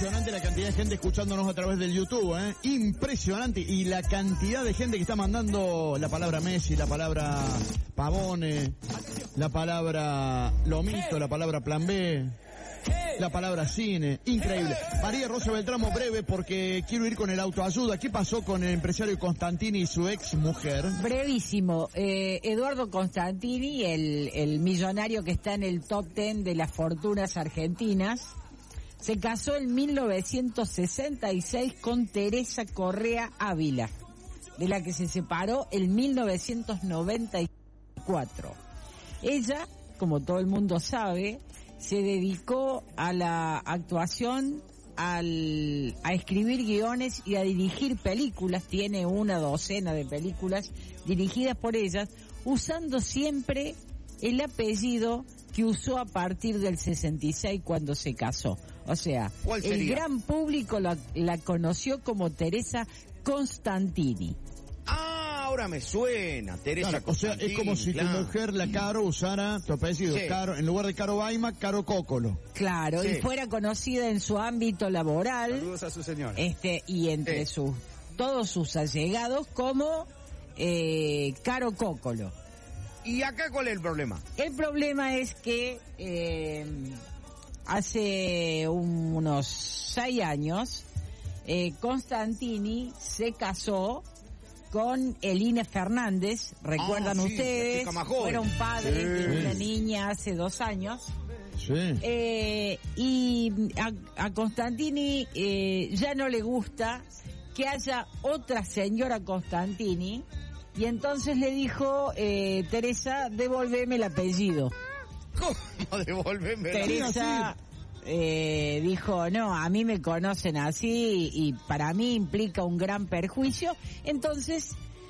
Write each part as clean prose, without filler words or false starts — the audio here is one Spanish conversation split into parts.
Impresionante la cantidad de gente escuchándonos a través del YouTube, impresionante. Y la cantidad de gente que está mandando la palabra Messi, la palabra Pavone, la palabra Lomito, la palabra Plan B, la palabra cine. Increíble. María Rosa Beltramo, breve, porque quiero ir con el autoayuda. ¿Qué pasó con el empresario Constantini y su ex mujer? Brevísimo. Eduardo Constantini, el millonario que está en el top 10 de las fortunas argentinas, se casó en 1966 con Teresa Correa Ávila, de la que se separó en 1994. Ella, como todo el mundo sabe, se dedicó a la actuación, a escribir guiones y a dirigir películas. Tiene una docena de películas dirigidas por ellas, usando siempre el apellido que usó a partir del 66 cuando se casó. O sea, el gran público la conoció como Teresa Constantini. Ahora me suena, Teresa, claro, Constantini. O sea, es como si tu mujer, la Caro, usara tu apellido, sí. Caro, en lugar de Caro Baima, Caro Cócolo. Claro, sí. Y fuera conocida en su ámbito laboral. Saludos a su señora. Y entre todos sus allegados como Caro Cócolo. ¿Y acá cuál es el problema? El problema es que hace unos 6 años Constantini se casó con Elina Fernández. ¿Recuerdan ustedes? Fueron padres de una niña hace 2 años. Sí. Y a Constantini ya no le gusta que haya otra señora Constantini. Y entonces le dijo, Teresa, devolveme el apellido. ¿Cómo devolveme el apellido? Teresa dijo, no, a mí me conocen así y para mí implica un gran perjuicio. Entonces,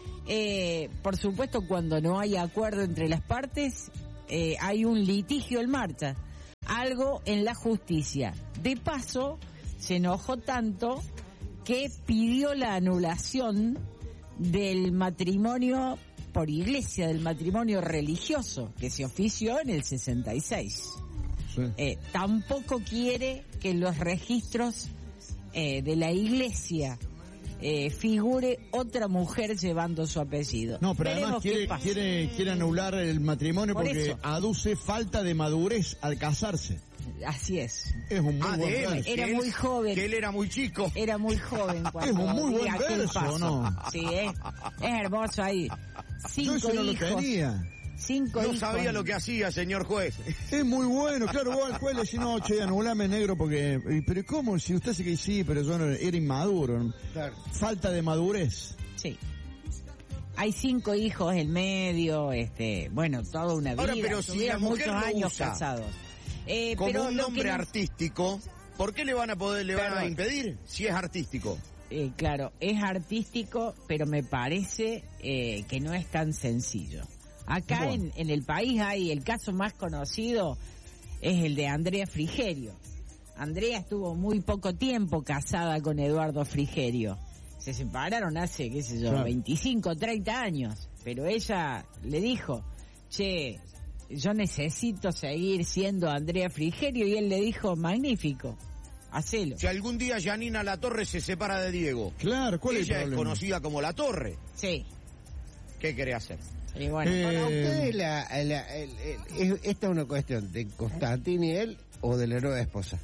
por supuesto, cuando no hay acuerdo entre las partes, hay un litigio en marcha. Algo en la justicia. De paso, se enojó tanto que pidió la anulación del matrimonio por iglesia, del matrimonio religioso que se ofició en el 66. Sí. Tampoco quiere que en los registros de la iglesia figure otra mujer llevando su apellido. No, pero además quiere anular el matrimonio por porque eso aduce falta de madurez al casarse. Así es. Es un muy buen verso. Era muy joven. Que él era muy chico. Era muy joven cuando es un muy buen verso, ¿no? Sí, es hermoso ahí. 5 Yo no hijos. Lo tenía. 5 no hijos. Sabía lo que hacía, señor juez. Es muy bueno, claro, vos al juez le decís, no, che, anulame negro porque... Pero ¿cómo? Si usted dice que sí, pero yo no, era inmaduro. Claro. Falta de madurez. Sí. Hay 5 hijos en medio, bueno, toda una vida. Ahora, pero si la mujer muchos años usa casados. Como pero un nombre artístico, ¿por qué le van a impedir si es artístico? Claro, es artístico, pero me parece que no es tan sencillo. Acá en el país hay el caso más conocido, es el de Andrea Frigerio. Andrea estuvo muy poco tiempo casada con Eduardo Frigerio. Se separaron hace, 25, 30 años. Pero ella le dijo, che, yo necesito seguir siendo Andrea Frigerio, y él le dijo, magnífico, hacelo. Si algún día Janina Latorre se separa de Diego. Claro, ¿cuál es el problema? Ella es conocida como Latorre. Sí. ¿Qué querés hacer? Y bueno, para ustedes esta es una cuestión de Constantini él o de la nueva esposa.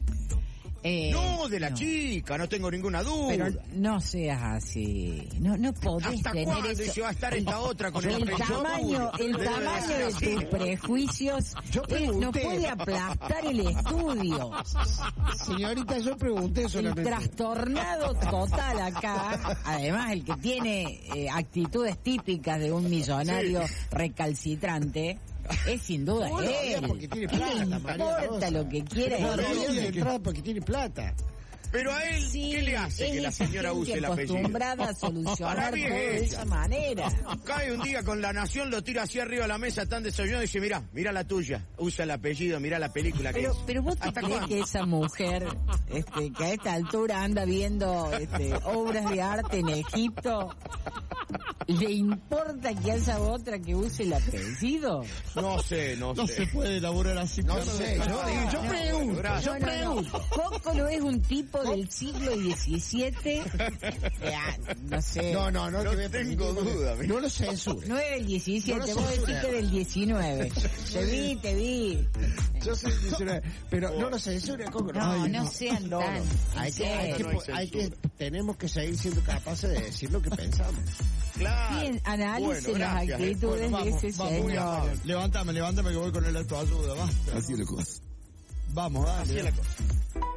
No, de la chica, no tengo ninguna duda. Pero no seas así. No podés ¿Hasta tener cuándo eso? se va a estar esta otra con el tamaño de tus prejuicios no puede aplastar el estudio. Señorita, yo pregunté solamente. El trastornado total acá, además el que tiene actitudes típicas de un millonario recalcitrante, es sin duda él. Porque tiene plata, no importa lo que quiera decir. Porque tiene plata. Pero a él, ¿qué le hace que la señora use el apellido? Acostumbrada a solucionar todo de esa manera. Cae un día con La Nación, lo tira así arriba de la mesa, están desayunando y dice, mirá la tuya, usa el apellido, mirá la película que es. Pero vos te crees que esa mujer, que a esta altura anda viendo obras de arte en Egipto, ¿Le importa que haya otra que use el apellido? No sé. No se puede elaborar así. No claro. sé, yo pregunto. gracias. Yo pregunto. Cócolo es un tipo del siglo XVII. No sé. No No tengo duda. No lo censure. No es del 17, No lo vos decís censura. que del 19. Te vi. Yo soy 19, pero no lo censure, Coco. No sean tan. Tenemos que seguir siendo capaces de decir lo que pensamos. Claro. Bien, analice Bueno, las gracias, actitudes Bueno, de ese señor. Levántame que voy con el autoayuda, va. Así es la cosa. Vamos, dale. Así es la cosa.